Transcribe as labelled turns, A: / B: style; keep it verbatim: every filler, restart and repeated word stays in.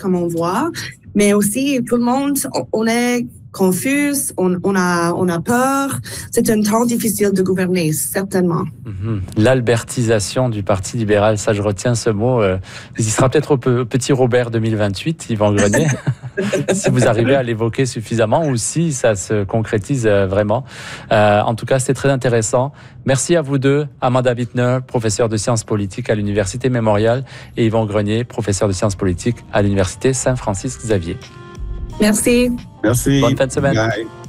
A: comme on voit, mais aussi tout le monde, on est confus, on, on, a, on a peur. C'est un temps difficile de gouverner, certainement.
B: Mmh. L'albertisation du Parti libéral, ça je retiens ce mot. Euh, il sera peut-être au, au petit Robert deux mille vingt-huit, Yvan Grenier, si vous arrivez à l'évoquer suffisamment ou si ça se concrétise euh, vraiment. Euh, en tout cas, c'était très intéressant. Merci à vous deux, Amanda Bittner, professeure de sciences politiques à l'Université Memorial, et Yvan Grenier, professeur de sciences politiques à l'Université Saint-Francis-Xavier.
A: Merci.
C: Merci.
B: Bonne fin de semaine.
C: Bye.